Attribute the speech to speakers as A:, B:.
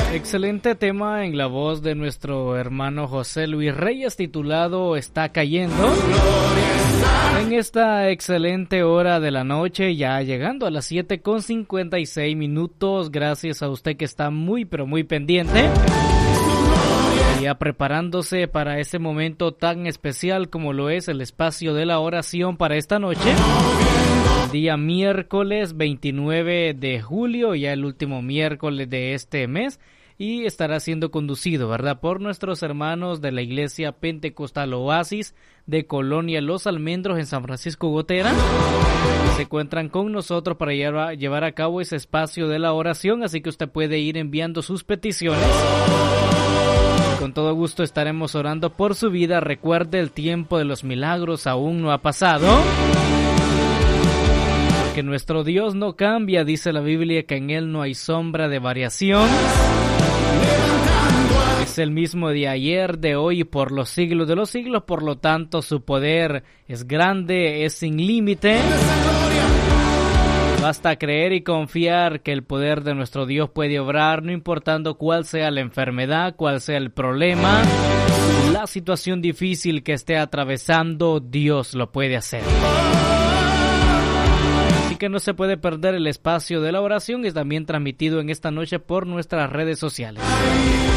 A: Excelente tema en la voz de nuestro hermano José Luis Reyes, titulado Está cayendo. En esta excelente hora de la noche, ya llegando a las 7:56. Gracias a usted que está muy pero muy pendiente. Ya preparándose para ese momento tan especial como lo es el espacio de la oración para esta noche. Día miércoles 29 de julio, ya el último miércoles de este mes. Y estará siendo conducido, ¿verdad?, por nuestros hermanos de la Iglesia Pentecostal Oasis de Colonia Los Almendros en San Francisco Gotera. Se encuentran con nosotros para llevar a cabo ese espacio de la oración, así que usted puede ir enviando sus peticiones. Con todo gusto estaremos orando por su vida. Recuerde, el tiempo de los milagros aún no ha pasado. Porque nuestro Dios no cambia, dice la Biblia, que en Él no hay sombra de variación. Es el mismo de ayer, de hoy y por los siglos de los siglos. Por lo tanto, su poder es grande, es sin límite. Basta creer y confiar que el poder de nuestro Dios puede obrar, no importando cuál sea la enfermedad, cuál sea el problema, la situación difícil que esté atravesando, Dios lo puede hacer. Así que no se puede perder el espacio de la oración, es también transmitido en esta noche por nuestras redes sociales.